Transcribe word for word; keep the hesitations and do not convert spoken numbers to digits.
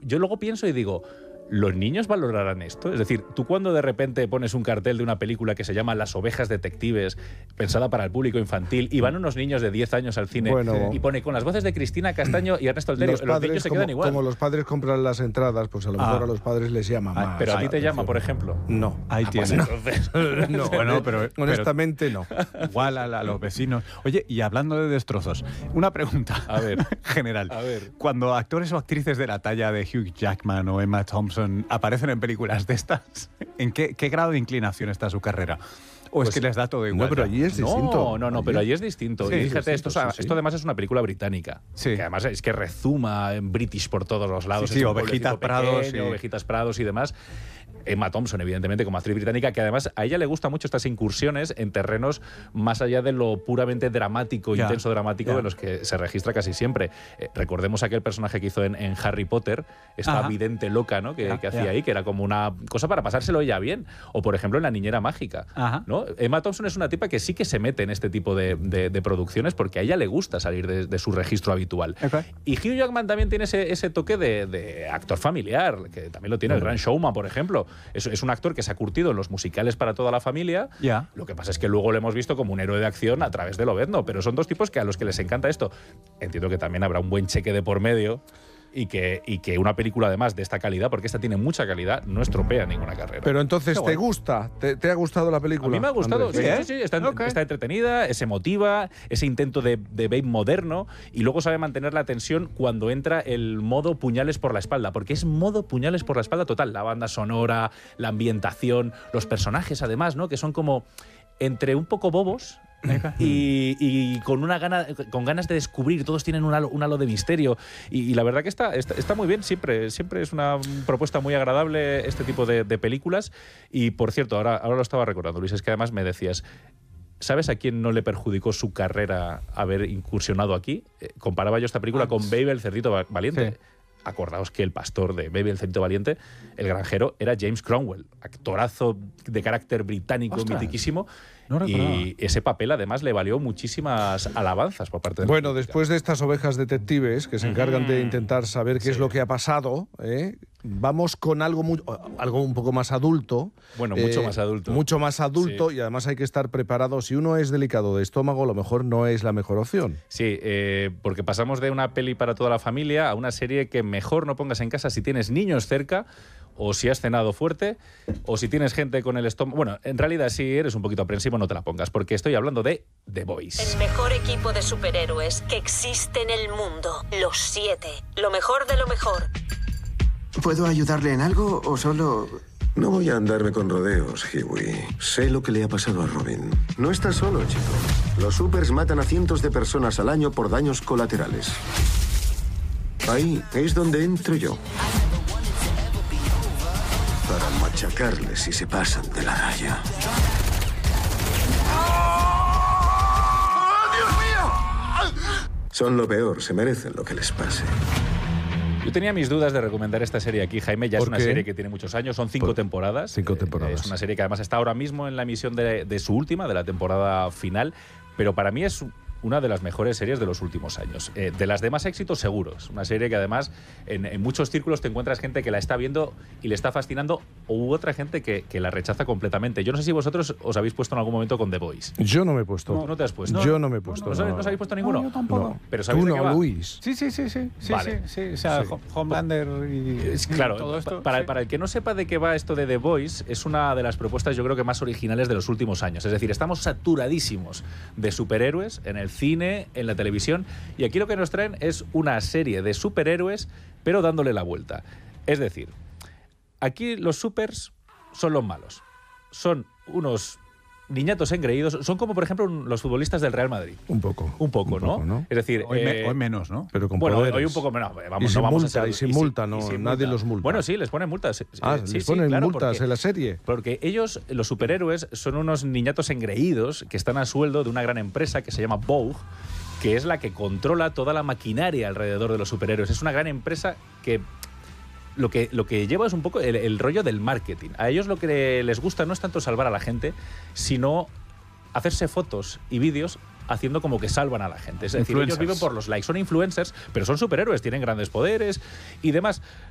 yo luego pienso y digo, ¿los niños valorarán esto? Es decir, tú cuando de repente pones un cartel de una película que se llama Las ovejas detectives, pensada para el público infantil, y van unos niños de diez años al cine bueno, y pone con las voces de Cristina Castaño y Ernesto Alterio, los, los niños se como, quedan igual. Como los padres compran las entradas, pues a lo mejor ah. a los padres les llama más. Ah, pero a ti te llama, por ejemplo. No. Ahí Ah, tienes. pues entonces. No, bueno, pero, honestamente no. pero igual a, a los vecinos. Oye, y hablando de destrozos, una pregunta A ver. general. A ver. Cuando actores o actrices de la talla de Hugh Jackman o Emma Thompson aparecen en películas de estas, ¿en qué, qué grado de inclinación está su carrera? ¿O Pues, es que les da todo igual? No, pero allí es distinto. No, no, no, pero allí es distinto. Sí, y fíjate, distinto, esto, sí, sí. esto además es una película británica. Sí. Que además es que rezuma en British por todos los lados. Sí, sí, es un Ovejitas pueblecito Prados, pequeño, sí. Ovejitas Prados y demás. Emma Thompson, evidentemente, como actriz británica, que además a ella le gustan mucho estas incursiones en terrenos más allá de lo puramente dramático, Ya, intenso dramático, ya. de los que se registra casi siempre. Eh, recordemos aquel personaje que hizo en, en Harry Potter, esta Ajá. vidente loca, ¿no? que, Ya, que hacía ya. ahí, que era como una cosa para pasárselo ella bien. O, por ejemplo, en La niñera mágica. Ajá. ¿no? Emma Thompson es una tipa que sí que se mete en este tipo de, de, de producciones porque a ella le gusta salir de, de su registro habitual. Okay. Y Hugh Jackman también tiene ese, ese toque de, de actor familiar, que también lo tiene el Gran Showman, por ejemplo. Es, es un actor que se ha curtido en los musicales para toda la familia. Ya. Lo que pasa es que luego lo hemos visto como un héroe de acción a través de Lobezno, pero son dos tipos que a los que les encanta esto. Entiendo que también habrá un buen cheque de por medio y que, y que una película además de esta calidad, porque esta tiene mucha calidad, no estropea ninguna carrera. Pero entonces, Qué ¿te guay. gusta? ¿Te, te ha gustado la película? A mí me ha gustado, Andrés? sí, ¿Sí, sí, eh? sí, está, Ok. está entretenida, es emotiva, ese intento de, de Babe moderno, y luego sabe mantener la tensión cuando entra el modo puñales por la espalda, porque es modo puñales por la espalda total. La banda sonora, la ambientación, los personajes además, ¿no? Que son como entre un poco bobos y, y con una gana, con ganas de descubrir, todos tienen un halo, un halo de misterio, y, y la verdad que está, está, está muy bien, siempre, siempre es una propuesta muy agradable este tipo de, de películas. Y por cierto, ahora, ahora lo estaba recordando, Luis, es que además me decías, ¿sabes a quién no le perjudicó su carrera haber incursionado aquí? Eh, comparaba yo esta película Ah, con Babe el cerdito va- valiente. Sí. Acordaos que el pastor de Babe el cerdito valiente, el granjero, era James Cromwell, actorazo de carácter británico, Ostras, mitiquísimo. no recordaba. Y ese papel además le valió muchísimas alabanzas por parte de la Bueno, crítica. después de estas ovejas detectives que se encargan de intentar saber qué es Sí. lo que ha pasado, ¿eh? Vamos con algo, muy, algo un poco más adulto. Bueno, mucho más adulto. Mucho más adulto, Sí. y además hay que estar preparado. Si uno es delicado de estómago, a lo mejor no es la mejor opción. Sí, eh, porque pasamos de una peli para toda la familia a una serie que mejor no pongas en casa si tienes niños cerca, o si has cenado fuerte, o si tienes gente con el estómago. Bueno, en realidad, si eres un poquito aprensivo, no te la pongas, porque estoy hablando de The Boys. El mejor equipo de superhéroes que existe en el mundo. Los siete. Lo mejor de lo mejor. ¿Puedo ayudarle en algo o solo...? No voy a andarme con rodeos, Huey. Sé lo que le ha pasado a Robin. No estás solo, chico. Los supers matan a cientos de personas al año por daños colaterales. Ahí es donde entro yo. Para machacarles si se pasan de la raya. Son lo peor, se merecen lo que les pase. Yo tenía mis dudas de recomendar esta serie aquí, Jaime. Ya es ¿Por una qué? serie que tiene muchos años, son cinco Por- temporadas. cinco Eh, temporadas. Es una serie que además está ahora mismo en la emisión de, de su última, de la temporada final, pero para mí es una de las mejores series de los últimos años. Eh, de las de más éxito, seguros. Una serie que además en, en muchos círculos te encuentras gente que la está viendo y le está fascinando, u otra gente que, que la rechaza completamente. Yo no sé si vosotros os habéis puesto en algún momento con The Boys. Yo no me he puesto. ¿Tú no te has puesto? Yo no me he puesto. ¿No, os habéis- no os habéis puesto ninguno? No, yo tampoco. No. Pero ¿sabéis Tú de qué no, va? Luis. Sí, sí, sí, sí, sí, Vale. sí, sí. O sea, Sí. Ho- Homelander y Es claro, todo esto. pa- para, sí. para el que no sepa de qué va esto de The Voice, es una de las propuestas yo creo que más originales de los últimos años. Es decir, estamos saturadísimos de superhéroes en el cine, en la televisión, y aquí lo que nos traen es una serie de superhéroes, pero dándole la vuelta. Es decir, aquí los supers son los malos. Son unos niñatos engreídos. Son como, por ejemplo, un- los futbolistas del Real Madrid. Un poco. Un poco, ¿no? Es decir, Hoy, me- eh, hoy menos, ¿no? Pero con bueno, poderes. hoy un poco menos. Vamos, Y sin no vamos multa, a ser- y sin y multa, no, sin nadie los multa. Bueno, sí, les ponen multas. Ah, Eh, les sí, sí, ponen claro, multas porque- en la serie. Porque ellos, los superhéroes, son unos niñatos engreídos que están a sueldo de una gran empresa que se llama Vogue, que es la que controla toda la maquinaria alrededor de los superhéroes. Es una gran empresa que lo que, lo que lleva es un poco el, el rollo del marketing. A ellos lo que les gusta no es tanto salvar a la gente, sino hacerse fotos y vídeos haciendo como que salvan a la gente. Es decir, ellos Influencers. viven por los likes. Son influencers, pero son superhéroes, tienen grandes poderes y demás.